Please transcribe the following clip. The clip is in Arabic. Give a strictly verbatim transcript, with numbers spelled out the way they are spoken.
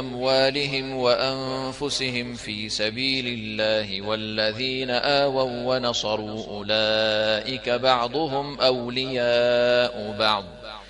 بأموالهم وأنفسهم في سبيل الله والذين آووا ونصروا أولئك بعضهم أولياء بعض